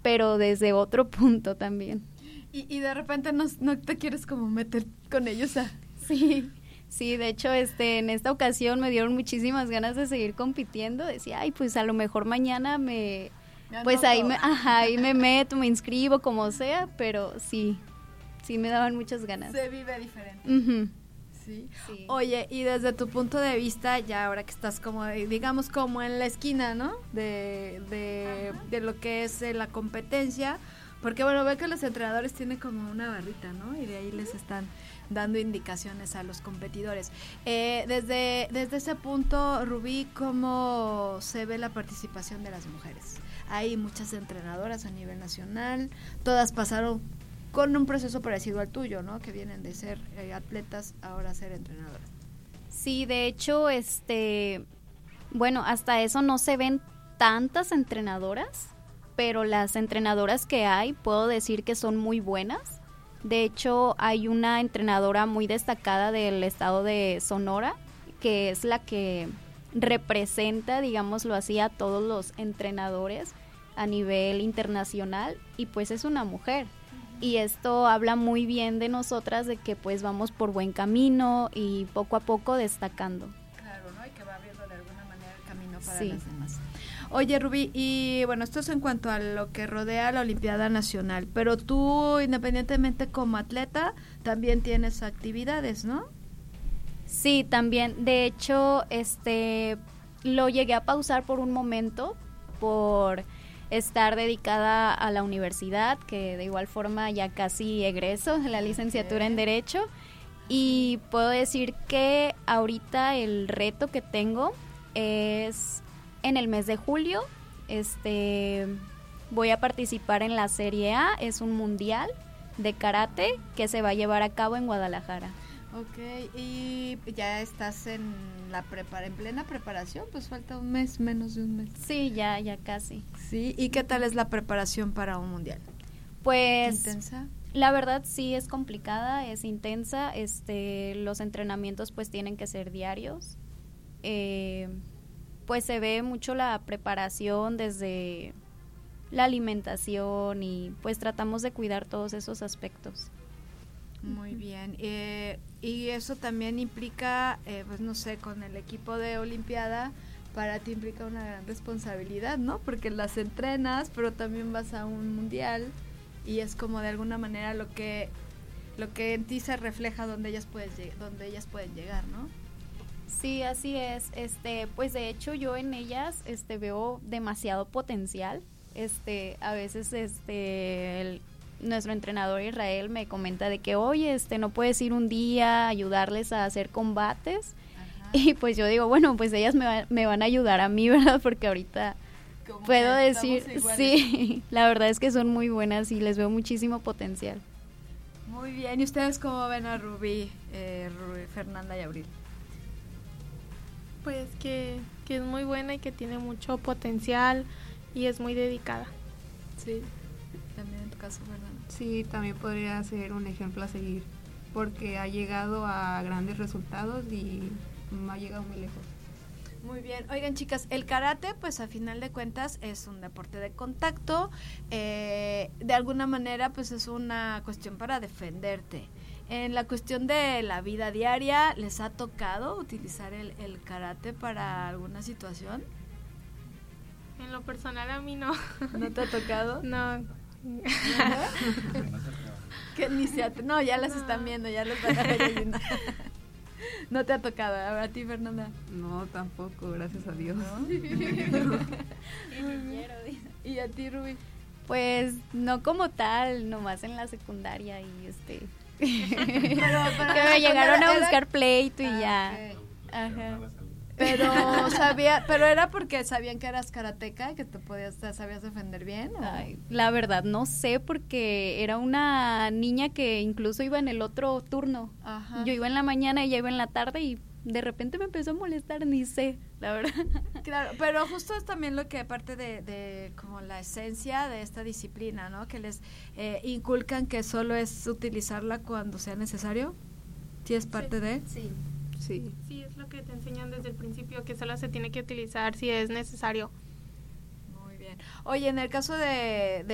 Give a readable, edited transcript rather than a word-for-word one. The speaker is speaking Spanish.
pero desde otro punto también. Y de repente no te quieres como meter con ellos Sí, de hecho, en esta ocasión me dieron muchísimas ganas de seguir compitiendo. Decía, ay, pues a lo mejor mañana pues ahí me meto, me inscribo, como sea, pero sí me daban muchas ganas. Se vive diferente. Uh-huh. Sí. Oye, y desde tu punto de vista, ya ahora que estás como, digamos, como en la esquina, ¿no? De lo que es la competencia, porque bueno, ve que los entrenadores tienen como una barrita, ¿no? Y de ahí les están dando indicaciones a los competidores. Desde ese punto, Rubí, ¿cómo se ve la participación de las mujeres? Hay muchas entrenadoras a nivel nacional, todas pasaron con un proceso parecido al tuyo, ¿no? Que vienen de ser atletas, ahora ser entrenadoras. Sí, de hecho, bueno, hasta eso no se ven tantas entrenadoras, pero las entrenadoras que hay, puedo decir que son muy buenas. De hecho, hay una entrenadora muy destacada del estado de Sonora, que es la que representa, digámoslo así, a todos los entrenadores a nivel internacional, y pues es una mujer. Y esto habla muy bien de nosotras, de que pues vamos por buen camino y poco a poco destacando. Claro, ¿no? Y que va abriendo de alguna manera el camino para las demás. Oye, Rubí, y bueno, esto es en cuanto a lo que rodea la Olimpiada Nacional, pero tú, independientemente como atleta, también tienes actividades, ¿no? Sí, también. De hecho, lo llegué a pausar por un momento por estar dedicada a la universidad, que de igual forma ya casi egreso de la licenciatura en Derecho, y puedo decir que ahorita el reto que tengo es en el mes de julio. Voy a participar en la Serie A, es un mundial de karate que se va a llevar a cabo en Guadalajara. Ok, y ya estás en plena preparación, pues falta un mes, menos de un mes. Sí, ya casi. Sí, ¿y qué tal es la preparación para un mundial? Pues ¿intensa? La verdad sí es complicada, es intensa. Los entrenamientos pues tienen que ser diarios. Pues se ve mucho la preparación desde la alimentación, y pues tratamos de cuidar todos esos aspectos. Muy bien, y eso también implica, pues no sé, con el equipo de Olimpiada, para ti implica una gran responsabilidad, ¿no? Porque las entrenas, pero también vas a un mundial, y es como de alguna manera lo que en ti se refleja donde ellas pueden llegar, ¿no? Sí, así es. Pues de hecho yo en ellas veo demasiado potencial. A veces nuestro entrenador Israel me comenta de que, oye, no puedes ir un día a ayudarles a hacer combates. Ajá. Y pues yo digo, bueno, pues ellas me van a ayudar a mí, ¿verdad? Porque ahorita puedo decir, sí, la verdad es que son muy buenas y les veo muchísimo potencial. Muy bien, ¿y ustedes cómo ven a Rubí, Fernanda y Abril? Pues que es muy buena y que tiene mucho potencial y es muy dedicada. Sí, también en tu caso, Fernanda. Sí, también podría ser un ejemplo a seguir, porque ha llegado a grandes resultados y ha llegado muy lejos. Muy bien. Oigan, chicas, el karate, pues a final de cuentas es un deporte de contacto, de alguna manera pues es una cuestión para defenderte. En la cuestión de la vida diaria, ¿les ha tocado utilizar el karate para alguna situación? En lo personal a mí no. ¿No te ha tocado? No. Que ni no, ya las están viendo, ya les van a ver. ¿No te ha tocado? ¿A ti, Fernanda? No, tampoco, gracias a Dios. ¿No? ¿Y a ti, Rubí? Pues no como tal, nomás en la secundaria y pero que me llegaron a buscar pleito y ya. Okay. Ajá. Pero era porque sabían que eras karateca, que sabías defender bien. Ay, la verdad no sé, porque era una niña que incluso iba en el otro turno. Ajá. Yo iba en la mañana, ella iba en la tarde, y de repente me empezó a molestar, ni sé, la verdad. Claro, pero justo es también lo que parte de como la esencia de esta disciplina, ¿no? Que les inculcan que solo es utilizarla cuando sea necesario. ¿Sí es parte de? Sí. Sí. Sí, es lo que te enseñan desde el principio, que solo se tiene que utilizar si es necesario. Muy bien. Oye, en el caso de